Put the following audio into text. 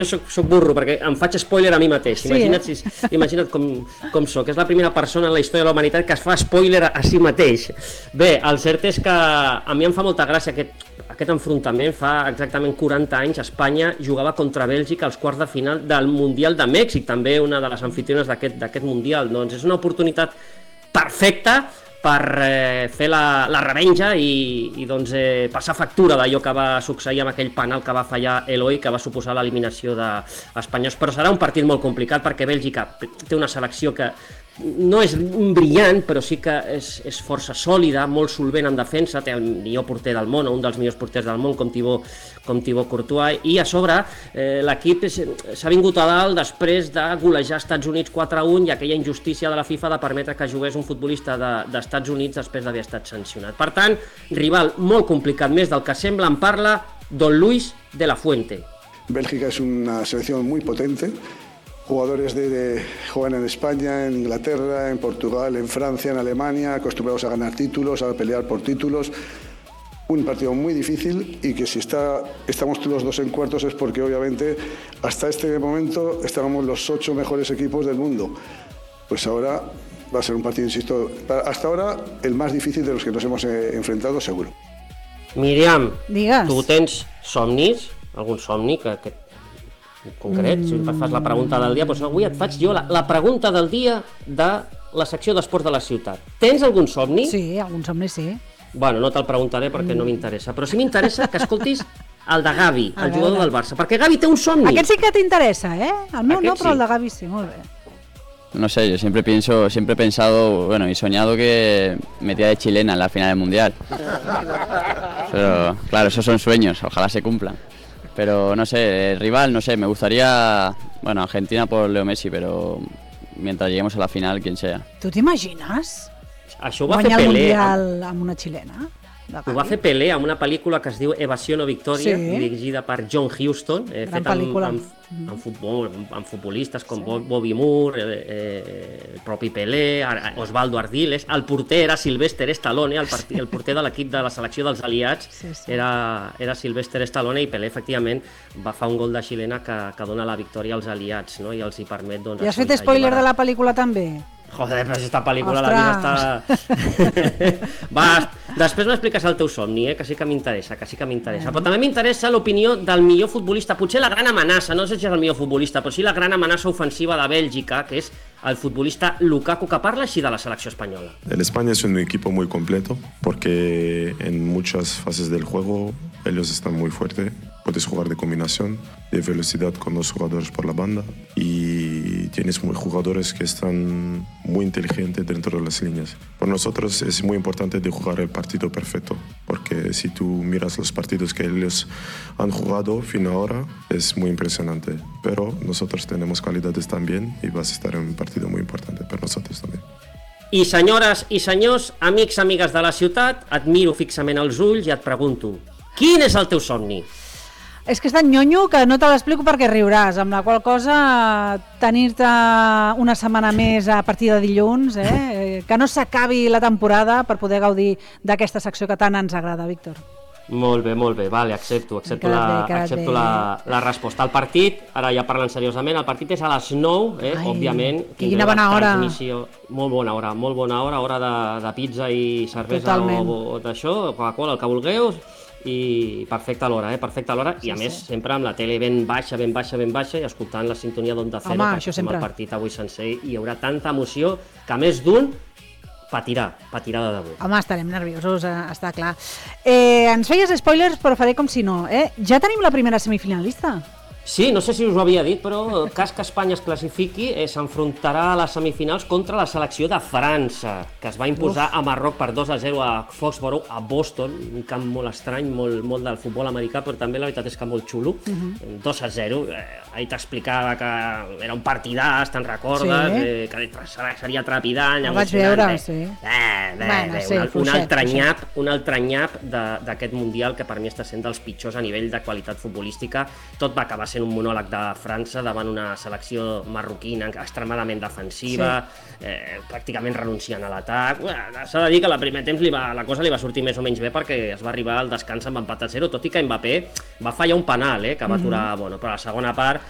soc burro, perquè em faig spoiler a mi mateix. Imagina't com soc. És la primera persona en la història de la humanitat que es fa spoiler a si mateix. Bé, el cert és que a mi em fa molta gràcia aquest enfrontament. Fa exactament 40 anys Espanya jugava contra Bèlgica als quarts de final del Mundial de Mèxic, també una de les anfitriones d'aquest Mundial. Doncs és una oportunitat perfecta per fer la revenja i doncs, passar factura d'allò que va succeir amb aquell penal que va fallar Eloi, que va suposar l'eliminació d'Espanya. Però serà un partit molt complicat perquè Bèlgica té una selecció que no és brillant, però sí que és força sòlida, molt solvent en defensa, té el millor porter del món, un dels millors porters del món, com Thibaut Courtois, i a sobre l'equip s'ha vingut a dalt després de golejar als Estats Units 4-1 i aquella injustícia de la FIFA de permetre que jugués un futbolista d'Estats Units després d'haver estat sancionat. Per tant, rival molt complicat, més del que sembla. En parla Don Luis de la Fuente. Bélgica es una selección muy potente. Jugadores juegan en España, en Inglaterra, en Portugal, en Francia, en Alemania, acostumbrados a ganar títulos, a pelear por títulos. Un partido muy difícil y que si estamos los dos en cuartos es porque obviamente hasta este momento estábamos los 8 mejores equipos del mundo. Pues ahora va a ser un partido, insisto, hasta ahora el más difícil de los que nos hemos enfrentado seguro. Míriam, digues. Tu tens somnis? Algun somni que en concret, si fas la pregunta del dia, doncs avui et faig jo la pregunta del dia de la secció d'esports de la ciutat. Tens algun somni? Sí, algun somni sí. Bueno, no te'l preguntaré perquè no m'interessa, però sí m'interessa que escoltis el de Gavi, el jugador del Barça, perquè Gavi té un somni. Aquest sí que t'interessa, ¿eh? El meu no, però el de Gavi sí, molt bé. No sé, yo siempre he pensado, bueno, y soñado que metía de chilena en la final del Mundial. Pero claro, esos son sueños, ojalá se cumplan. Pero no sé, el rival, no sé, me gustaría, bueno, Argentina por Leo Messi, pero mientras lleguemos a la final, quien sea. Tu t'imagines Això ho va fer guanyar el Pelé Mundial amb una xilena? Ho va fer Pelé amb una pel·lícula que es diu Evasión o Victòria, dirigida per John Huston, fet amb futbolistes com Bobby Moore, el propi Pelé, Osvaldo Ardiles. El porter era Sylvester Stallone, el porter de l'equip de la selecció dels aliats era Sylvester Stallone, i Pelé efectivament va fer un gol de xilena que dona la victòria als aliats, no? I els hi permet... I has fet spoiler de la pel·lícula també? Joder, però aquesta pel·lícula, la vida està... Va, després m'expliques el teu somni, que sí que m'interessa, Però també m'interessa l'opinió del millor futbolista, potser la gran amenaça, no sé si és el millor futbolista, però sí la gran amenaça ofensiva de Bèlgica, que és el futbolista Lukaku, que parla així de la selecció espanyola. El España es un equipo muy completo, porque en muchas fases del juego ellos están muy fuertes. Puedes jugar de combinación, de velocidad con los jugadores por la banda, y tienes jugadores que están muy inteligentes dentro de las líneas. Por nosotros es muy importante de jugar el partido perfecto, porque si tú miras los partidos que ellos han jugado fin ahora, es muy impresionante. Pero nosotros tenemos cualidades también y vas a estar en un partido muy importante para nosotros también. I senyores i senyors, amics, amigues de la ciutat, et miro fixament als ulls i et pregunto, quin és el teu somni? És que és tan nyonyo que no te l'explico perquè riuràs, amb la qual cosa tenir-te una setmana més a partir de dilluns, que no s'acabi la temporada per poder gaudir d'aquesta secció que tant ens agrada, Víctor. Molt bé, vale, accepto la resposta. El partit, ara ja parlant seriosament, el partit és a les 9, òbviament. Quina bona hora. Molt bona hora, hora de pizza i cervesa o d'això, Coca-Cola, el que vulgueu, i perfecta l'hora, i a més sempre amb la tele ben baixa i escoltant la sintonia d'Onda Cero, que fem el partit avui sencer, i hi haurà tanta emoció que més d'un patirà de debò. Home, estarem nerviosos, està clar. Ens feies spoilers, però faré com si no. Ja tenim la primera semifinalista. Sí, no sé si us ho havia dit, però cas que Espanya es classifiqui, s'enfrontarà a les semifinals contra la selecció de França, que es va imposar a Marroc per 2-0 a Foxborough, a Boston, un camp molt estrany, molt del futbol americà, però també la veritat és que molt xulo. 2-0, ahir t'explicava que era un partidàs, te'n recordes, que seria trepidant, ho vaig veure, sí. Un altre nyap d'aquest Mundial, que per mi està sent dels pitjors a nivell de qualitat futbolística. Tot va acabar sent un monòleg de França davant una selecció marroquina extremadament defensiva, pràcticament renunciant a l'atac. S'ha de dir que al primer temps la cosa li va sortir més o menys bé, perquè es va arribar al descans amb empat a 0, tot i que Mbappé va fallar un penal, que va aturar, però a la segona part